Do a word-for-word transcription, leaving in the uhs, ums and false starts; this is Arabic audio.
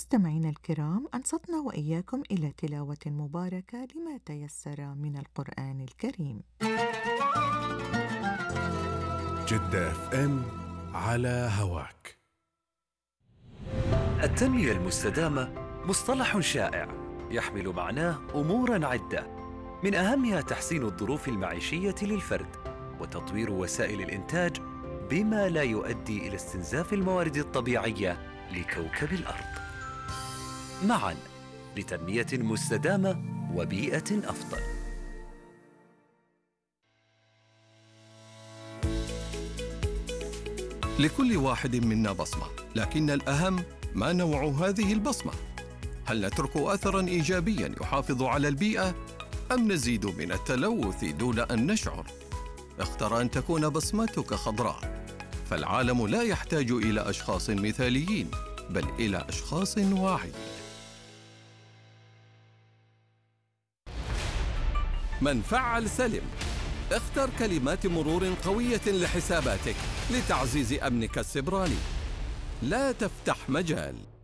مستمعينا الكرام، أنصتنا وإياكم إلى تلاوة مباركة لما تيسر من القرآن الكريم. جدة اف ام على هواك. التنمية المستدامة مصطلح شائع يحمل معناه أموراً عدة، من أهمها تحسين الظروف المعيشية للفرد وتطوير وسائل الإنتاج بما لا يؤدي إلى استنزاف الموارد الطبيعية لكوكب الأرض، معاً لتنمية مستدامة وبيئة أفضل. لكل واحد منا بصمة، لكن الأهم ما نوع هذه البصمة. هل نترك أثراً إيجابياً يحافظ على البيئة أم نزيد من التلوث دون أن نشعر؟ اختر أن تكون بصمتك خضراء، فالعالم لا يحتاج إلى أشخاص مثاليين بل إلى أشخاص واعيين. من فعل سلم. اختر كلمات مرور قوية لحساباتك لتعزيز أمنك السيبراني. لا تفتح مجال